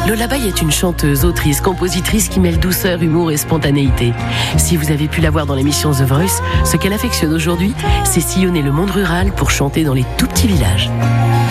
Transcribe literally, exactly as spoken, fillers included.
Lola Bay est une chanteuse, autrice, compositrice qui mêle douceur, humour et spontanéité. Si vous avez pu la voir dans l'émission The Voice, ce qu'elle affectionne aujourd'hui, c'est sillonner le monde rural pour chanter dans les tout petits villages.